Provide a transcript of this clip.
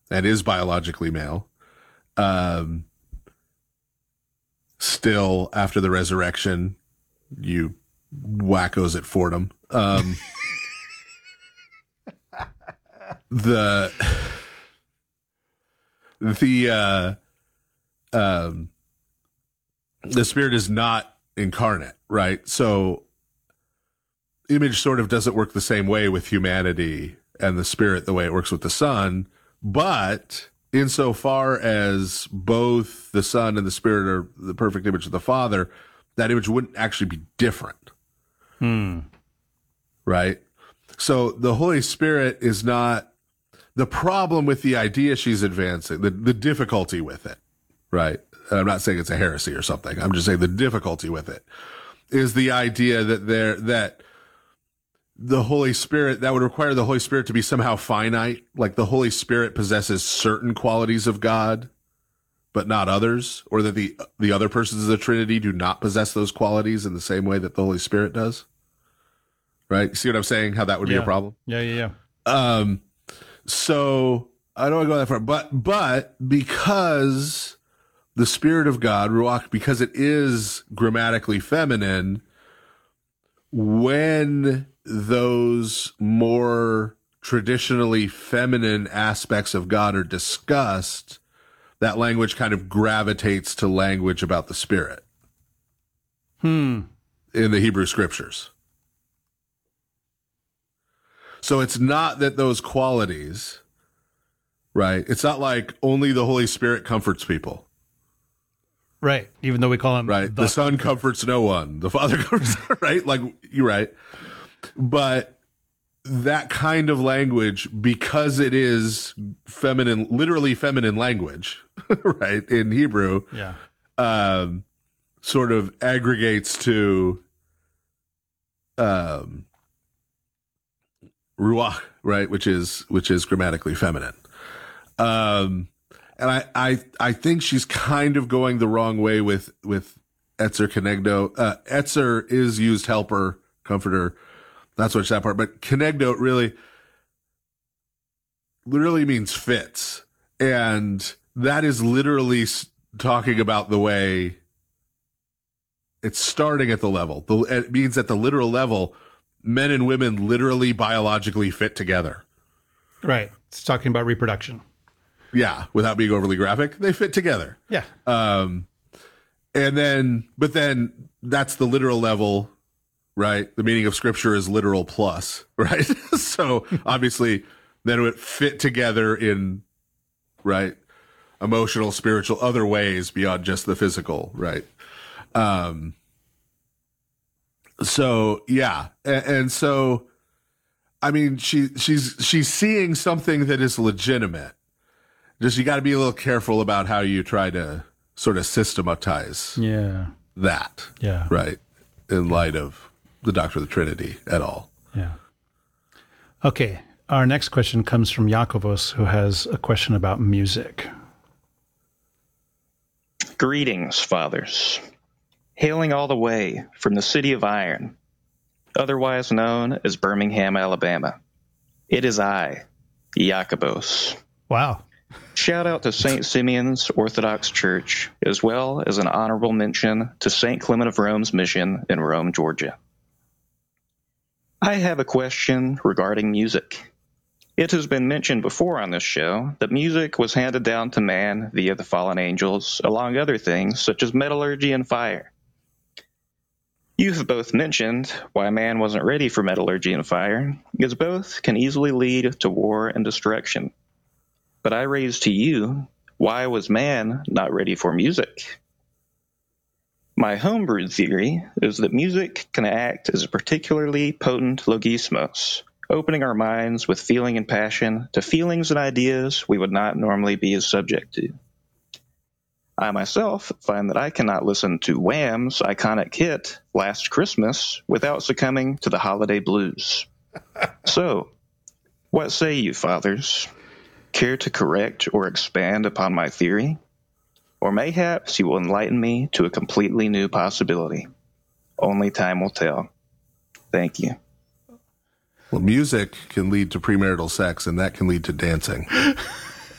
and is biologically male, still after the resurrection, you wackos at Fordham. The Spirit is not incarnate, right? So image sort of doesn't work the same way with humanity and the Spirit the way it works with the Son, but insofar as both the Son and the Spirit are the perfect image of the Father, that image wouldn't actually be different. Right? So the Holy Spirit is not the problem with the idea she's advancing, the difficulty with it, right? And I'm not saying it's a heresy or something. I'm just saying the difficulty with it is the idea that the Holy Spirit, that would require the Holy Spirit to be somehow finite, like the Holy Spirit possesses certain qualities of God, but not others, or that the other persons of the Trinity do not possess those qualities in the same way that the Holy Spirit does. Right? See what I'm saying? How that would be a problem? Yeah. So I don't want to go that far, but because the Spirit of God, Ruach, because it is grammatically feminine, when those more traditionally feminine aspects of God are discussed, that language kind of gravitates to language about the Spirit. In the Hebrew Scriptures. So it's not that those qualities, right? It's not like only the Holy Spirit comforts people. Right. Even though we call him right. The Son comforts no one. The Father comforts, right? Like, you're right. But that kind of language, because it is feminine, literally feminine language, right? In Hebrew, sort of aggregates to, ruach, right, which is grammatically feminine, and I think she's kind of going the wrong way with Etzer Kenegdo. Etzer is used helper, comforter, not so much that part, but Kenegdo literally means fits, and that is literally talking about the way it's starting at the level. It means at the literal level, men and women literally biologically fit together. Right. It's talking about reproduction. Yeah. Without being overly graphic, they fit together. Yeah. But then that's the literal level, right? The meaning of Scripture is literal plus, right? So obviously then it would fit together in, right, emotional, spiritual, other ways beyond just the physical, right? So yeah, and so, I mean, she's seeing something that is legitimate. Just you got to be a little careful about how you try to sort of systematize that, right, in light of the doctrine of the Trinity at all. Yeah. Okay, our next question comes from Yakovos, who has a question about music. Greetings, fathers. Hailing all the way from the city of iron, otherwise known as Birmingham, Alabama. It is I, Jacobos. Wow. Shout out to St. Simeon's Orthodox Church, as well as an honorable mention to St. Clement of Rome's mission in Rome, Georgia. I have a question regarding music. It has been mentioned before on this show that music was handed down to man via the fallen angels, along other things such as metallurgy and fire. You have both mentioned why man wasn't ready for metallurgy and fire, as both can easily lead to war and destruction. But I raise to you, why was man not ready for music? My homebrewed theory is that music can act as a particularly potent logismos, opening our minds with feeling and passion to feelings and ideas we would not normally be as subject to. I myself find that I cannot listen to Wham's iconic hit, Last Christmas, without succumbing to the holiday blues. So, what say you, fathers? Care to correct or expand upon my theory? Or mayhaps you will enlighten me to a completely new possibility. Only time will tell. Thank you. Well, music can lead to premarital sex, and that can lead to dancing.